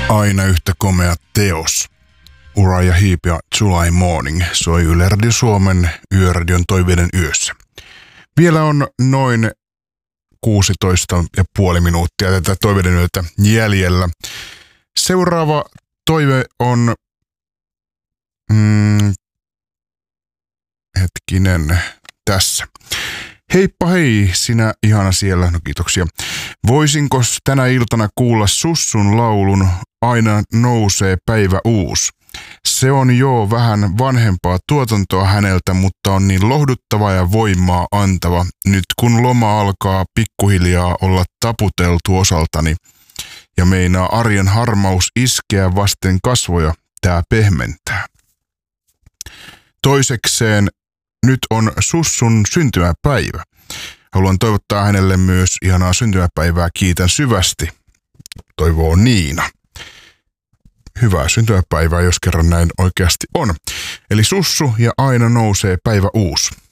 Aina yhtä komea teos. Uriah Heep ja July Morning soi Yle Radio Suomen Yöradion toiveiden yössä. Vielä on noin 16,5 minuuttia tätä toiveiden yötä jäljellä. Seuraava toive on... tässä. Heippa hei, sinä ihana siellä. No kiitoksia. Voisinko tänä iltana kuulla Sussun laulun Aina nousee päivä uus? Se on jo vähän vanhempaa tuotantoa häneltä, mutta on niin lohduttava ja voimaa antava. Nyt kun loma alkaa pikkuhiljaa olla taputeltu osaltani ja meinaa arjen harmaus iskeä vasten kasvoja, tää pehmentää. Toisekseen nyt on Sussun syntymäpäivä. Haluan toivottaa hänelle myös ihanaa syntymäpäivää. Kiitän syvästi. Toivoo Niina. Hyvää syntymäpäivää, jos kerran näin oikeasti on. Eli Sussu ja Aina nousee päivä uus.